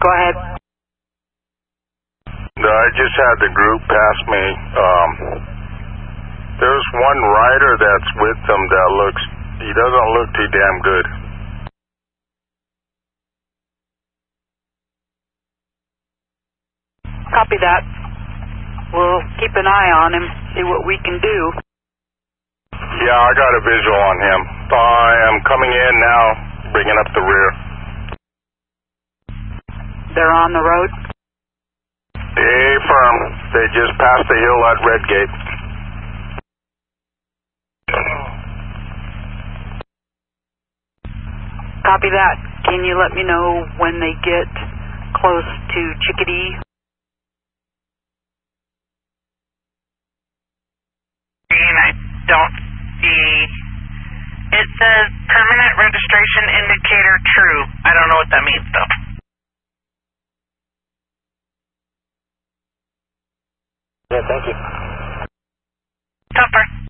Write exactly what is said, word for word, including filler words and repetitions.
Go ahead. No, I just had the group pass me. Um, there's one rider that's with them that looks, he doesn't look too damn good. Copy that. We'll keep an eye on him, see what we can do. Yeah, I got a visual on him. I am coming in now, bringing up the rear. They're on the road? Stay firm. They just passed the hill at Red Gate. Copy that. Can you let me know when they get close to Chickadee? I don't see. It says permanent registration indicator true. I don't know what that means though. Yeah, thank you. Topper.